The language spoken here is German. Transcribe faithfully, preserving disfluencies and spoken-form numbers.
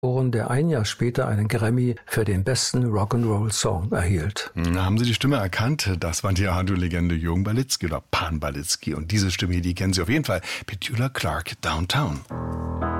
der ein Jahr später einen Grammy für den besten Rock'n'Roll-Song erhielt. Na, haben Sie die Stimme erkannt? Das war die Radiolegende Jürgen Balitzky oder Pan Balitzky. Und diese Stimme hier, die kennen Sie auf jeden Fall. Petula Clark, Downtown.